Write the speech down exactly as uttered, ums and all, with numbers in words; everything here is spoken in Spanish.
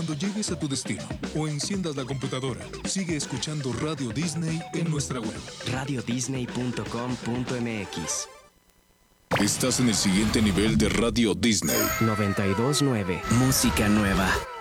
Cuando llegues a tu destino o enciendas la computadora, sigue escuchando Radio Disney en nuestra web. radio disney punto com punto m x. Estás en el siguiente nivel de Radio Disney. noventa y dos punto nueve. Música nueva.